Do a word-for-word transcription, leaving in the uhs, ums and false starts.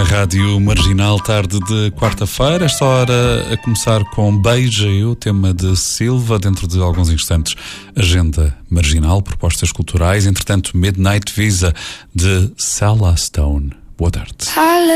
Rádio Marginal, tarde de quarta-feira, esta hora a começar com Beija Eu, tema de Silva, dentro de alguns instantes Agenda Marginal, propostas culturais, entretanto Midnight Visa de Sala Stone. Boa tarde.